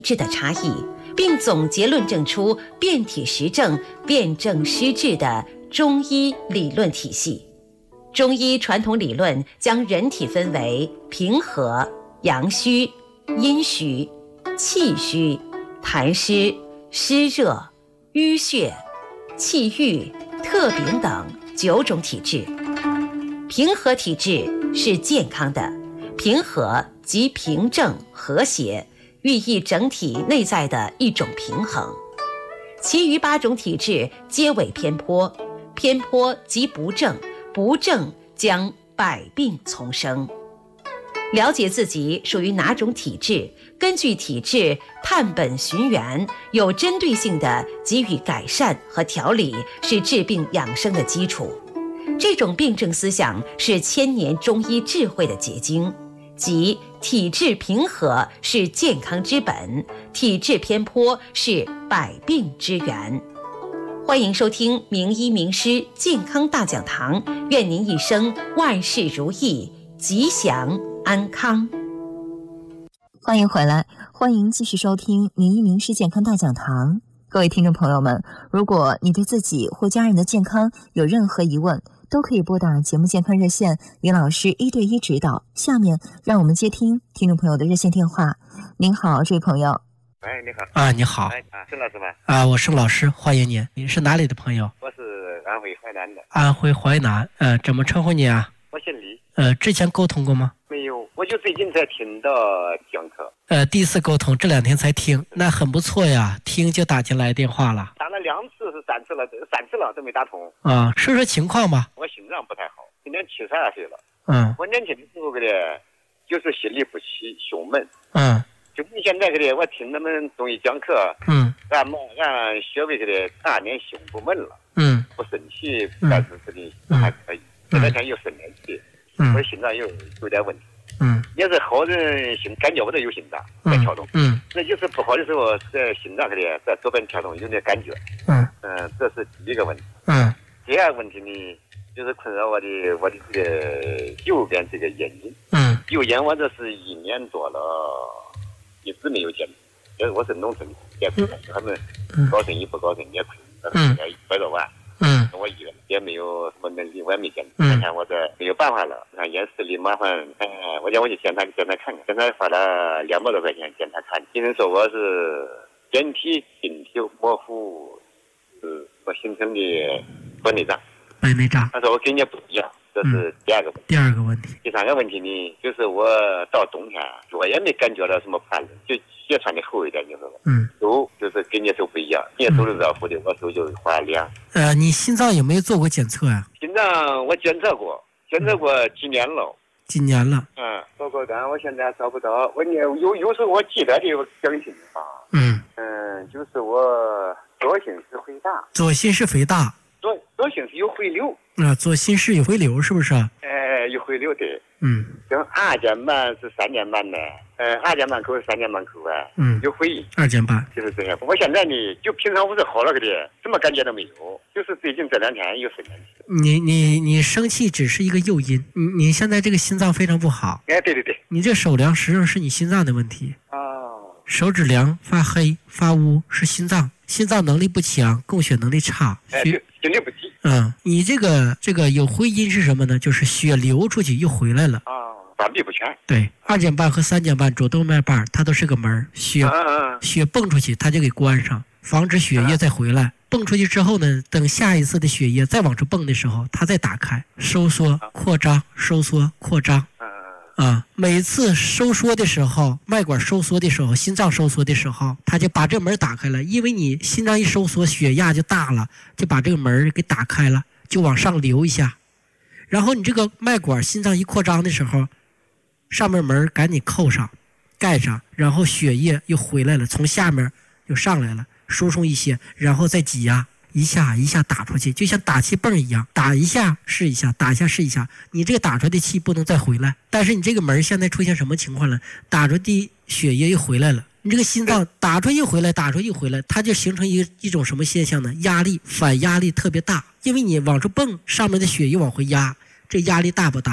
质的差异，并总结论证出辨体实证、辨证施治的中医理论体系。中医传统理论将人体分为平和、阳虚、阴虚、气虚、痰湿、湿热、淤血、气郁、特禀等9种体质。平和体质是健康的，平和即平正和谐，寓意整体内在的一种平衡。其余8种体质皆为偏颇，偏颇即不正，不正将百病丛生。了解自己属于哪种体质，根据体质探本寻源，有针对性地给予改善和调理，是治病养生的基础。这种辩证思想是千年中医智慧的结晶，即体质平和是健康之本，体质偏颇是百病之源。欢迎收听名医名师健康大讲堂，愿您一生万事如意，吉祥安康。 欢迎回来，欢迎继续收听名医名师健康大讲堂。各位听众朋友们，如果你对自己或家人的健康有任何疑问，都可以拨打节目健康热线，李老师1对1指导。下面让我们接听听众朋友的热线电话。您好，这位朋友。 哎，你好。 啊，你好。 盛老师吗？ 啊，我是老师，欢迎您。您是哪里的朋友？ 我是安徽淮南的。 安徽淮南，怎么称呼你啊？ 我姓李。 之前沟通过吗？ 没有，我就最近才听到讲课。 第一次沟通，这2天才听，那很不错呀。听就打进来电话了。 打了2次是3次了，3次了都没打通。 啊，说说情况吧。 我心脏不太好，今年72岁了。 我年轻的时候就是心里不齐，胸闷。就你现在我听他们中医讲课。俺穴位3年胸不闷了。不生气，但是还可以。这2天又生连气。我心脏有点问题。也是好人感觉不到有心脏在跳动。那就是不好的时候，在心脏在左边跳动有点感觉。这是第一个问题。第二个问题呢，就是困扰我的这个右边这个眼睛。右眼我这是1年多了，一直没有见。我是农村也困，他们高顺一不高顺也困，100多万。我医院也没有什么能力，我也没见。看看我这没有办法了，看眼视力麻烦。我去检查看看，检查花了200多块钱检查看。医生说我是眼体晶体模糊，我形成的白内障。 白内障。 他说我跟你不一样，这是第2个问题。 第2个问题。 第3个问题呢，就是我到冬天我也没感觉到什么寒冷，就鞋穿的厚一点，就是手就是跟你手不一样，你手是热乎的，我手就发凉。 你心脏有没有做过检测呀？ 心脏我检测过几年了。 几年了？ 报告单我现在还找不到。我有时候我记得的详情啊。就是我左心室肥大。 左心室肥大。 左心室有回流。 左心室有回流是不是？ 有回流的。像2间半是3间半的，2间半口是3间半口有回音。2 间半就是这样。我现在呢，就平常不是好了什么感觉都没有，就是最近这2天有生气。 你生气只是一个诱因，你现在这个心脏非常不好。 对。 你这手凉实际上是你心脏的问题。手指凉发黑发乌是心脏能力不强，供血能力差。 心律不齐。 你这个有回音是什么呢？就是血流出去又回来了。 关闭不全。 对，2间半和3间半主动脉瓣它都是个门，血蹦出去它就给关上，防止血液再回来。蹦出去之后呢，等下一次的血液再往出蹦的时候，它再打开，收缩扩张，收缩扩张。每次收缩的时候，脉管收缩的时候，心脏收缩的时候，它就把这门打开了。因为你心脏一收缩，血压就大了，就把这个门给打开了，就往上流一下。然后你这个脉管心脏一扩张的时候，上面门赶紧扣上盖上，然后血液又回来了，从下面又上来了，输送一些，然后再挤压，一下一下打出去，就像打气泵一样，打一下试一下，打一下试一下。你这个打出来的气不能再回来，但是你这个门现在出现什么情况了？打出的血液又回来了，你这个心脏打出又回来，打出又回来，它就形成一种什么现象呢？压力反压力特别大，因为你往出蹦，上面的血液往回压，这压力大不大？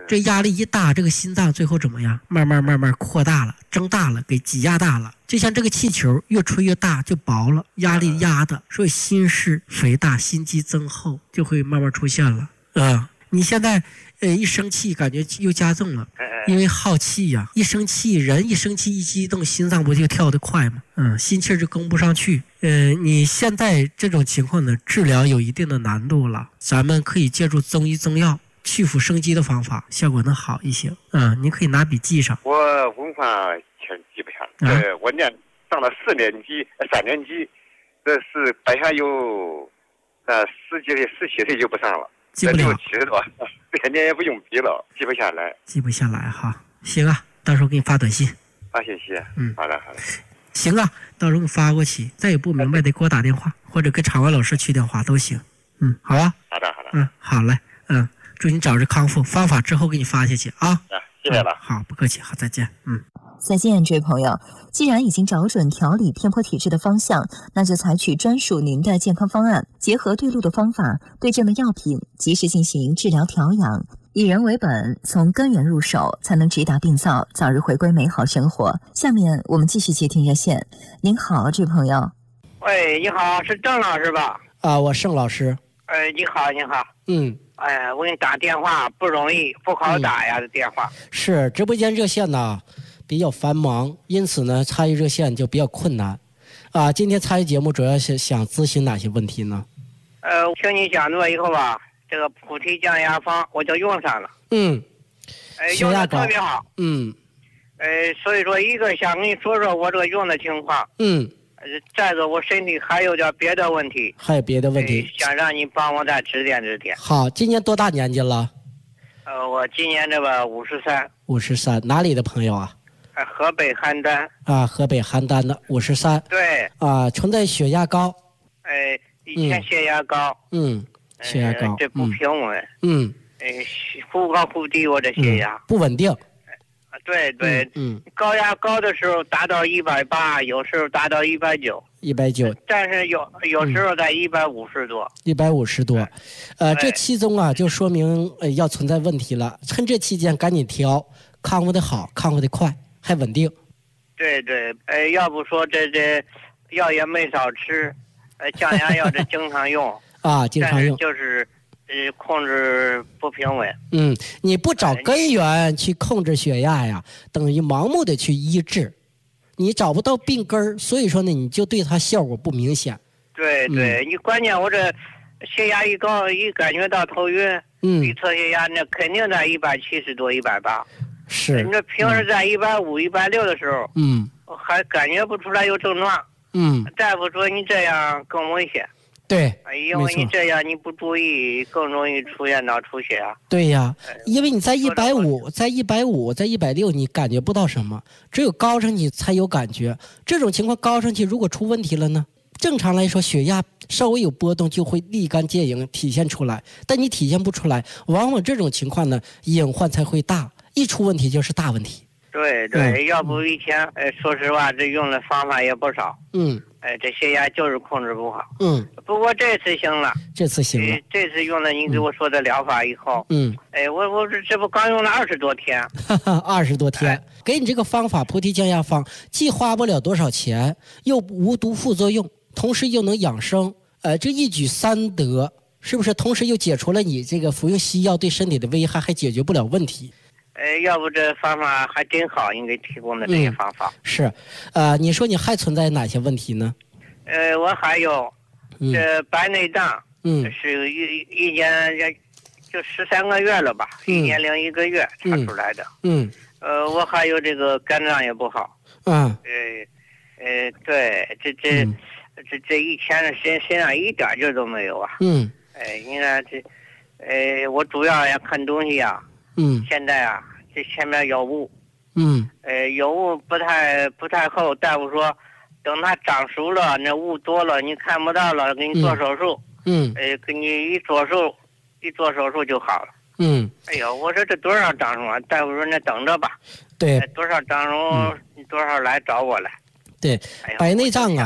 这压力一大，这个心脏最后怎么样？慢慢扩大了，增大了，给挤压大了。就像这个气球越吹越大就薄了，压力压的，所以心室肥大，心肌增厚，就会慢慢出现了。你现在一生气感觉又加重了，因为耗气呀，一生气人一生气一激动，心脏不就跳得快吗？心气就供不上去。你现在这种情况呢，治疗有一定的难度了，咱们可以借助中医中药去腐生肌的方法，效果能好一些。你可以拿笔记上。 我文化全记不下来。我上了3年级，这是白下有17岁就不上了。 记不了 ，6、7了，肯定也不用笔了，记不下来哈。行啊，到时候给你发短信。 谢谢。好的。 行啊，到时候给你发过去。再有不明白的给我打电话，或者给场外老师取电话都行。好啊。 好的。 好嘞。祝你早日康复，方法之后给你发下去啊。 谢谢了。 好，不客气，好，再见。 再见，这位朋友。既然已经找准调理偏颇体质的方向，那就采取专属您的健康方案，结合对路的方法、对症的药品，及时进行治疗调养，以人为本，从根源入手，才能直达病灶，早日回归美好生活。下面我们继续接听热线。您好，这位朋友。 喂，你好，是郑老师吧？ 我盛老师。 你好。我给你打电话不容易，不好打呀，这电话。 是直播间热线呢比较繁忙，因此呢参与热线就比较困难。今天参与节目主要是想咨询哪些问题呢？ 听你讲座以后吧，这个菩提降压方我就用上了。用的特别好。所以说一个想跟你说说我这个用的情况。再者我身体还有点别的问题。 还有别的问题？ 想让你帮我再指点指点。 好，今年多大年纪了？ 我今年这个53。 53，哪里的朋友啊？ 河北邯郸。 河北邯郸的53。 对。 存在血压高。 以前血压高。 血压高。 这不平稳。忽高忽低，我这血压。 不稳定。 对。高压高的时候达到180，有时候达到190。但是有时候在150多。 150多。这其中就说明要存在问题了。趁这期间赶紧调，康复的好，康复的快，还稳定。 对。要不说这药也没少吃，降压药这经常用。 经常用。 就是控制不平稳。 你不找根源去控制血压呀，等于盲目的去医治，你找不到病根儿，所以说呢，你就对它效果不明显。 对，你关键我这血压一高，一感觉到头晕，一测血压那肯定在170多180。 是。 你这平时在150、160的时候，还感觉不出来有症状。大夫说你这样更危险。 对， 因为你这样你不注意，更容易出现到出血啊。 对呀，因为你在150，在160，你感觉不到什么，只有高上去才有感觉。这种情况高上去如果出问题了呢？正常来说，血压稍微有波动就会立竿见影体现出来，但你体现不出来，往往这种情况呢，隐患才会大，一出问题就是大问题。 对，要不以前说实话，这用的方法也不少。这血压就是控制不好。不过这次行了。这次用了你给我说的疗法以后，我这不刚用了20多天。 20多天，给你这个方法菩提降压方，既花不了多少钱，又无毒副作用，同时又能养生。这一举三得，是不是？同时又解除了你这个服用西药对身体的危害，还解决不了问题。 要不这方法还真好，你给提供的这些方法。 是。你说你还存在哪些问题呢？ 我还有这白内障，是一年就13个月了吧，1年零1个月查出来的。我还有这个肝脏也不好。对，这以前的身上一点劲都没有啊。你看我主要要看东西啊。现在这前面有雾。有雾不太厚，大夫说等它长熟了，那雾多了你看不到了，给你做手术。给你一做手术就好了。哎呦，我说这多少长熟啊？大夫说那等着吧。对，多少长熟，你多少来找我来。 对，白内障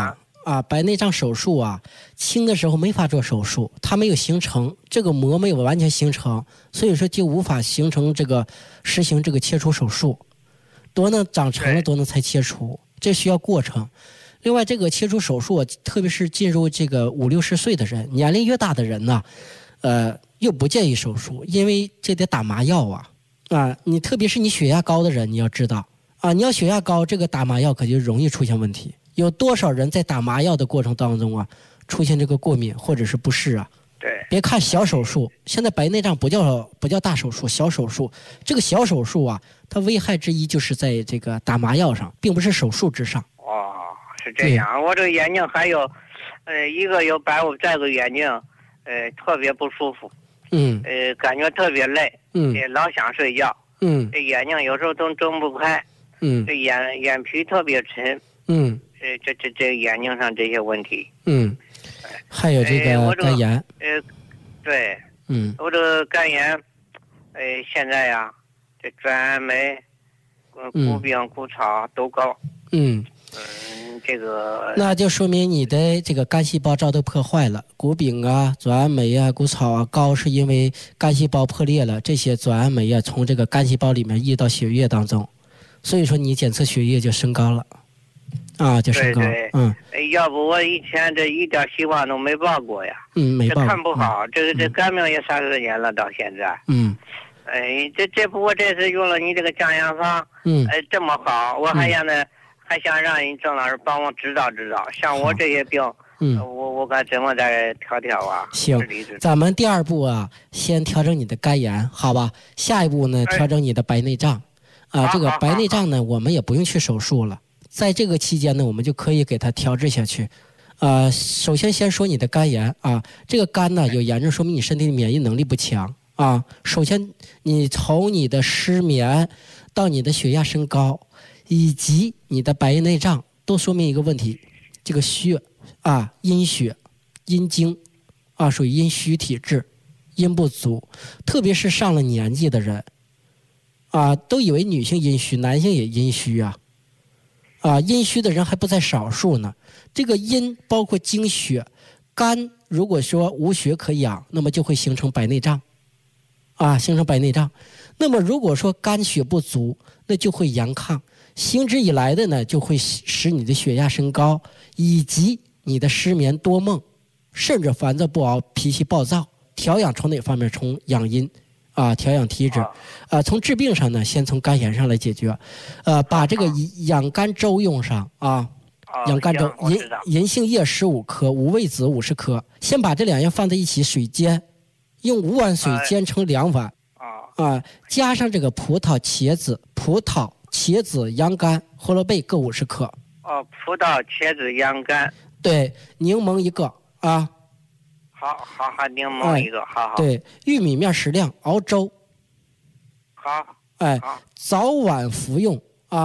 白内障手术啊，轻的时候没法做手术，它没有形成这个膜没有完全形成，所以说就无法形成实行这个切除手术。多呢长成了多呢才切除，这需要过程。另外这个切除手术特别是进入这个50-60岁的人，年龄越大的人呢越不建议手术，因为这得打麻药你特别是你血压高的人，你要知道你要血压高，这个打麻药可就容易出现问题。有多少人在打麻药的过程当中出现这个过敏或者是不适对， 别看小手术，现在白内障不叫大手术，小手术。这个小手术它危害之一就是在这个打麻药上，并不是手术之上。 是这样。我这个眼睛还有一个有白雾，再个眼睛特别不舒服，感觉特别累，老想睡觉，这眼睛有时候都睁不开，这眼皮特别沉，这眼睛上这些问题， 还有这个肝炎， 对，我这个肝炎，现在这转氨酶、骨病、骨草都高，这个那就说明你的这个肝细胞遭到破坏了，骨丙转氨酶骨草高，是因为肝细胞破裂了，这些转氨酶从这个肝细胞里面溢到血液当中，所以说你检测血液就升高了，就升高。 对，要不我以前这一点希望都没抱过呀。 没抱过。 看不好，这肝病也30年了，到现在。这不过这次用了你这个降氧方，这么好，我还想让你郑老师帮我指导指导，像我这些病，我该怎么再调行，咱们第2步先调整你的肝炎，好吧？下一步呢，调整你的白内障。这个白内障呢，我们也不用去手术了，在这个期间呢，我们就可以给它调治下去。首先说你的肝炎这个肝呢有炎症，说明你身体的免疫能力不强首先你从你的失眠到你的血压升高，以及你的白内障，都说明一个问题，这个血阴血、阴经属于阴虚体质，阴不足，特别是上了年纪的人都以为女性阴虚，男性也阴虚阴虚的人还不在少数呢。这个阴包括经血，肝如果说无血可养，那么就会形成白内障形成白内障。那么如果说肝血不足，那就会阳亢，行之以来的呢，就会使你的血压升高，以及你的失眠多梦，甚至烦躁不熬、脾气暴躁。调养从哪方面？从养阴调养体质从治病上呢，先从肝炎上来解决把这个养肝粥用上养肝粥，银杏叶15克，五味子50克，先把这2样放在一起水煎，用5碗水煎成2碗加上这个葡萄、茄子、洋甘、胡萝卜各50克。 葡萄、茄子、洋甘。 对，柠檬1个好，柠檬1个，好。 对，玉米面适量，熬粥。 好。 早晚服用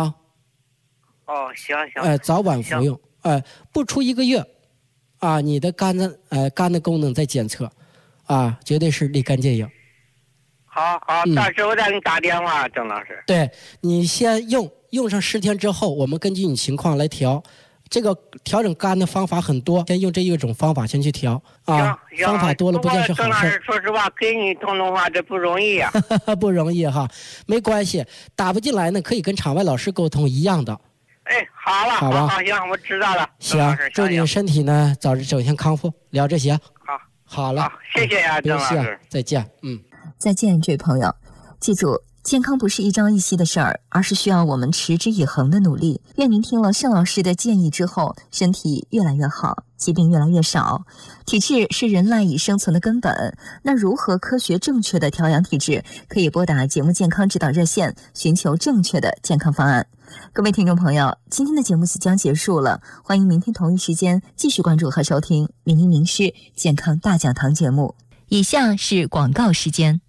行。 早晚服用。不出1个月你的肝的功能在检测绝对是立竿见影。 好，到时候我再给你打电话，郑老师。 对，你先用上10天之后，我们根据你情况来调。这个调整肝的方法很多，先用这一种方法先去调方法多了不见是好事。郑老师， 说实话，给你通话这不容易不容易没关系，打不进来呢，可以跟场外老师沟通一样的。 好了，好吧，行，我知道了。 行，祝你身体呢早日走向康复。聊这些，好了， 谢谢郑老师， 再见。 再见，这位朋友，记住，健康不是一朝一夕的事儿，而是需要我们持之以恒的努力。愿您听了盛老师的建议之后，身体越来越好，疾病越来越少。体质是人赖以生存的根本，那如何科学正确的调养体质？可以拨打节目健康指导热线，寻求正确的健康方案。各位听众朋友，今天的节目即将结束了，欢迎明天同一时间继续关注和收听名医名师健康大讲堂节目。以下是广告时间。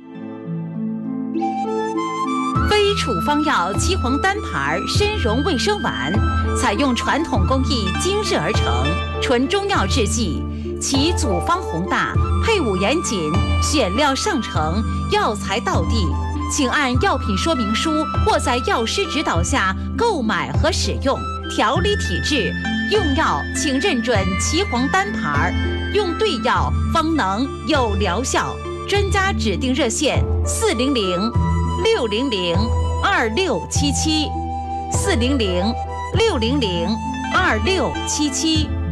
非处方药岐黄单牌参溶卫生丸，采用传统工艺精制而成，纯中药制剂，其组方宏大，配伍严谨，选料上乘，药材到地。请按药品说明书或在药师指导下购买和使用， 调理体质，用药请认准岐黄单牌，用对药方能有疗效。专家指定热线400-600-2677，400-600-2677。